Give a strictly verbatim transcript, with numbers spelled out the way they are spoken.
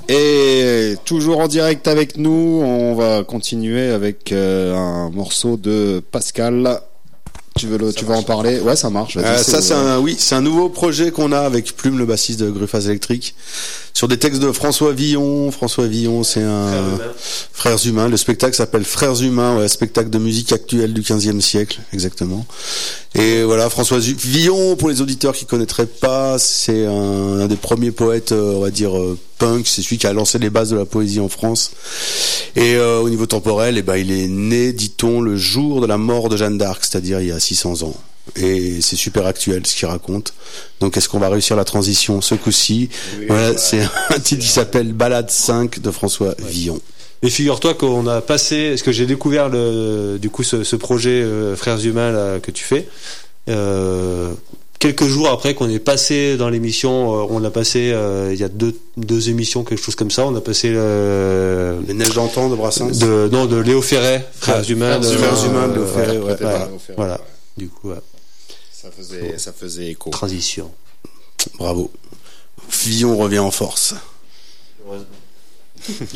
Et toujours en direct avec nous, on va continuer avec euh, un morceau de Pascal. Tu veux le, tu veux en parler? Ouais, ça marche. Euh, ça, c'est un, oui, c'est un nouveau projet qu'on a avec Plume, le bassiste de Gruffaz Electric, sur des textes de François Villon. François Villon, c'est un Frères Humains. Frères Humains. Le spectacle s'appelle Frères Humains, ouais, spectacle de musique actuelle du quinzième siècle, exactement. Et voilà, François Villon, pour les auditeurs qui connaîtraient pas, c'est un, un des premiers poètes, on va dire, punk. C'est celui qui a lancé les bases de la poésie en France. Et euh, au niveau temporel, eh ben, il est né, dit-on, le jour de la mort de Jeanne d'Arc, c'est-à-dire il y a six cents ans. Et c'est super actuel ce qu'il raconte. Donc est-ce qu'on va réussir la transition ce coup-ci? Oui, voilà, voilà, c'est un titre qui s'appelle Balade cinq de François ouais. Villon. Et figure-toi qu'on a passé, parce que j'ai découvert le, du coup ce, ce projet euh, Frères Humains là, que tu fais. Euh, quelques jours après qu'on est passé dans l'émission, euh, on a passé euh, il y a deux deux émissions, quelque chose comme ça. On a passé euh, les Neiges d'antan de Brassens. De non de Léo Ferré, Frères ah, Humains. Frères de, Frères Humains de Léo Ferré. Ouais, ouais, ouais, voilà. Ouais, voilà. Ouais. Du coup. Ouais. Ça faisait, ça faisait écho. Transition. Bravo. Villon revient en force.